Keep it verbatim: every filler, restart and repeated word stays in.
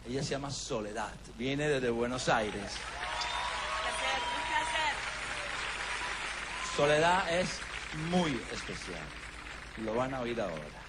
Ella se llama Soledad, viene desde Buenos Aires. Placer, un placer. Soledad es muy especial. Lo van a oír ahora.